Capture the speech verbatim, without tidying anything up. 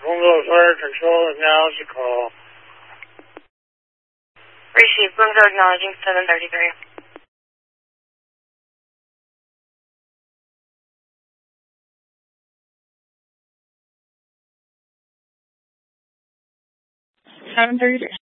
Boonville Fire Control acknowledge the call. Receive. Boonville acknowledging seven thirty-three. seven thirty-three.